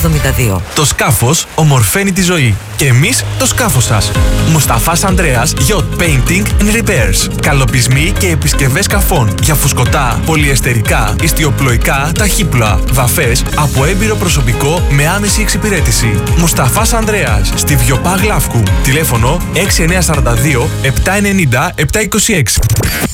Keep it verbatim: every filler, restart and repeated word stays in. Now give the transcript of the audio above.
εβδομήντα δύο. Το σκάφος ομορφαίνει τη ζωή. Και εμείς το σκάφος σας. Μουσταφάς Ανδρέας Yacht Painting and Repairs. Καλοπισμοί και επισκευές σκαφών για φουσκωτά, πολυεστερικά, ιστιοπλοϊκά, ταχύπλοα, βαφές από έμπειρο προσωπικό με άμεση εξυπηρέτηση. Μουσταφάς Ανδρέας στη Βιοπά Γλαύκου. Τηλέφωνο έξι εννιά τέσσερα δύο επτά εννιά μηδέν επτά δύο έξι.